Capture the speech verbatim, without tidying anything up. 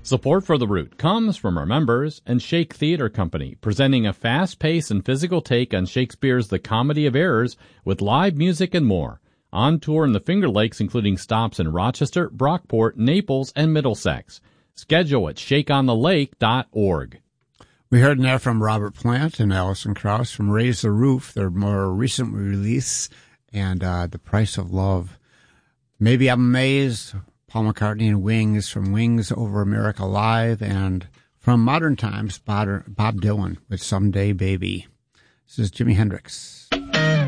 Support for The Root comes from our members and Shake Theater Company, presenting a fast-paced and physical take on Shakespeare's The Comedy of Errors with live music and more. On tour in the Finger Lakes, including stops in Rochester, Brockport, Naples, and Middlesex. Schedule at shake on the lake dot org. We heard now from Robert Plant and Alison Krauss from Raise the Roof, their more recent release, and uh, The Price of Love. Maybe I'm Amazed, Paul McCartney and Wings from Wings Over America Live, and from Modern Times, Bob Dylan with Someday Baby. This is Jimi Hendrix.